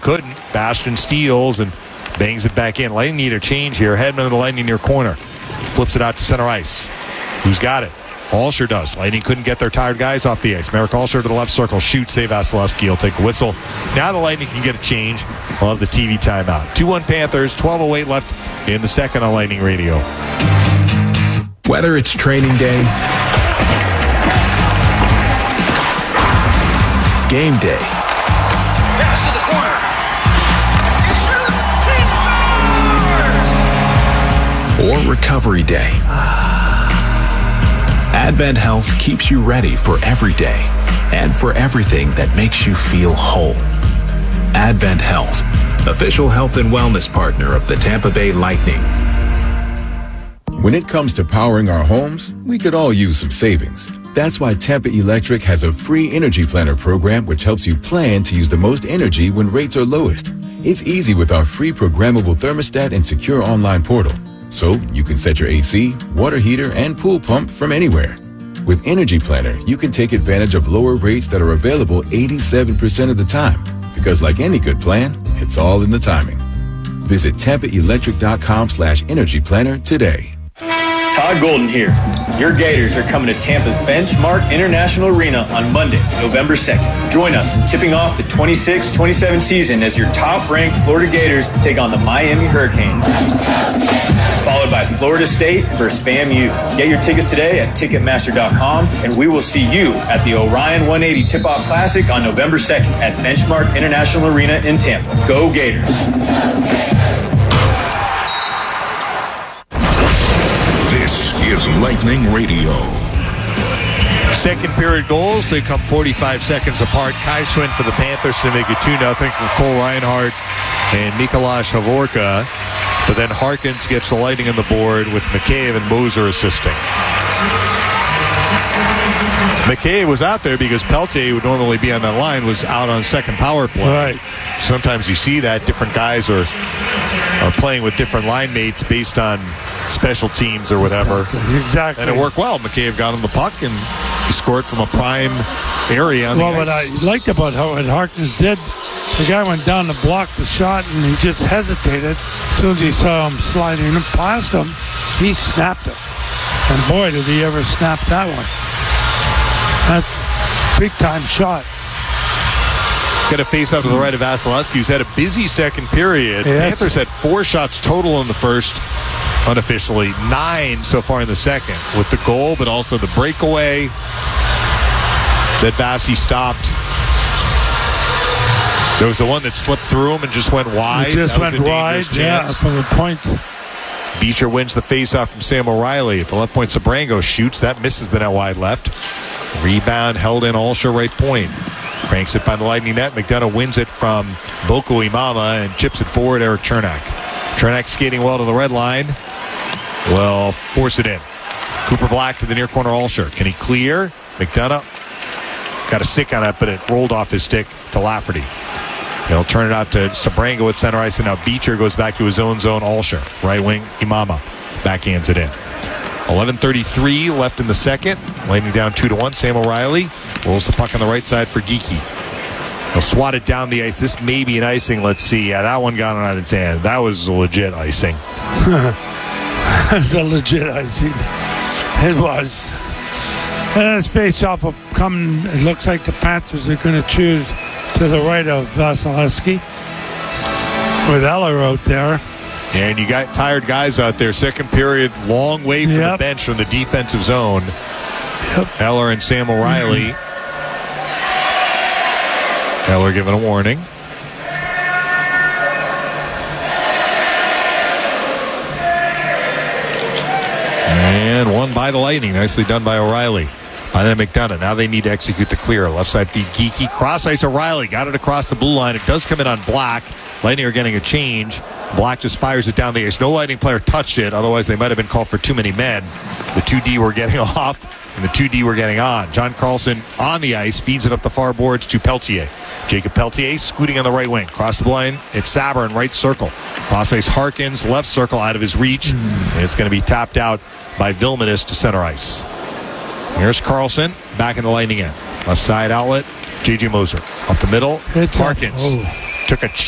couldn't. Bastian steals and bangs it back in. Lightning need a change here. Hedman of the Lightning near corner. Flips it out to center ice. Who's got it? Alsher does. Lightning couldn't get their tired guys off the ice. Marek Alsher to the left circle. Shoots. Save Vasilevsky. He'll take a whistle. Now the Lightning can get a change. We'll have the TV timeout. 2-1 Panthers. 12:08 left in the second on Lightning Radio. Whether it's training day, game day, Pass to the corner. It's shooting. He scores! or recovery day, Advent Health keeps you ready for every day and for everything that makes you feel whole. Advent Health, official health and wellness partner of the Tampa Bay Lightning. When it comes to powering our homes, we could all use some savings. That's why Tampa Electric has a free energy planner program which helps you plan to use the most energy when rates are lowest. It's easy with our free programmable thermostat and secure online portal. So you can set your AC, water heater, and pool pump from anywhere. With Energy Planner, you can take advantage of lower rates that are available 87% of the time. Because like any good plan, it's all in the timing. Visit TampaElectric.com/Energy Planner today. Todd Golden here. Your Gators are coming to Tampa's Benchmark International Arena on Monday, November 2nd. Join us in tipping off the 26-27 season as your top-ranked Florida Gators take on the Miami Hurricanes. Followed by Florida State versus FAMU. Get your tickets today at Ticketmaster.com, and we will see you at the Orion 180 Tip-Off Classic on November 2nd at Benchmark International Arena in Tampa. Go Gators! This is Lightning Radio. Second period goals, they come 45 seconds apart. Kai Swin for the Panthers to make it 2-0 from Cole Reinhardt and Mikolash Havorka. But then Harkins gets the Lightning on the board with McCabe and Moser assisting. McCabe was out there because Peltier, who would normally be on that line, was out on second power play. Right. Sometimes you see that different guys are playing with different line mates based on special teams or whatever. Exactly. And it worked well. McCabe got him the puck and he scored from a prime area on the ice. What I liked about what Harkins did, the guy went down to block the shot and he just hesitated. As soon as he saw him sliding past him, he snapped it. And boy, did he ever snap that one. That's a big-time shot. Got a face-off to the right of Vasilevsky, who's had a busy second period. Yes. Panthers had 4 shots total in the first, unofficially. 9 so far in the second, with the goal, but also the breakaway that Vasi stopped. There was the one that slipped through him and just went wide. It just went wide, yeah, from the point. Beecher wins the face-off from Sam O'Reilly. At the left point, Sabrango shoots. That misses the net wide left. Rebound held in Alsher right point. Cranks it by the Lightning net. McDonough wins it from Boko Imama and chips it forward, Eric Chernak. Chernak skating well to the red line. Well, force it in. Cooper Black to the near corner, Alsher. Can he clear? McDonough got a stick on it, but it rolled off his stick to Lafferty. They'll turn it out to Sabrango at center ice, and now Beecher goes back to his own zone. Alsher, right wing, Imama backhands it in. 11:33 left in the second. Lightning down 2-1. Sam O'Reilly rolls the puck on the right side for Geekie. He'll swat it down the ice. This may be an icing. Let's see. Yeah, that one got on its hand. That was a legit icing. That was a legit icing. It was. And this face-off will come. It looks like the Panthers are going to choose to the right of Vasilevsky with Eller out there. And you got tired guys out there. Second period, long way from the bench from the defensive zone. Yep. Eller and Sam O'Reilly. Eller given a warning. And one by the Lightning. Nicely done by O'Reilly. And then McDonough. Now they need to execute the clear. Left side feed Geekie. Cross ice O'Reilly. Got it across the blue line. It does come in on Black. Lightning are getting a change. Black just fires it down the ice. No Lightning player touched it. Otherwise, they might have been called for too many men. The 2D were getting off, and the 2D were getting on. John Carlson on the ice. Feeds it up the far boards to Peltier. Jacob Peltier scooting on the right wing. Cross the line. It's Saber in right circle. Cross ice Harkins. Left circle out of his reach. And it's going to be tapped out by Vilmanis to center ice. Here's Carlson back in the Lightning end. Left side outlet. J.J. Moser. Up the middle. Harkins took a